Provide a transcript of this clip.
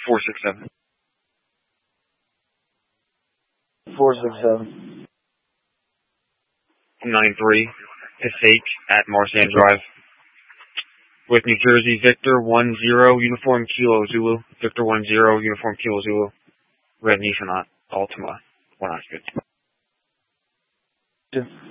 467. 467. 93 Passaic at Marsan Drive. With New Jersey, Victor 10 Uniform Kilo Zulu. Victor 10 Uniform Kilo Zulu. Red Nissan Altima 150.